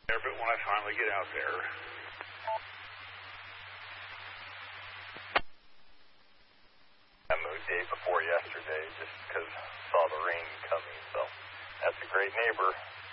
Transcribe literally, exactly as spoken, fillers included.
there, but when I finally get out there, I moved day before yesterday just because saw the rain coming, so that's a great neighbor.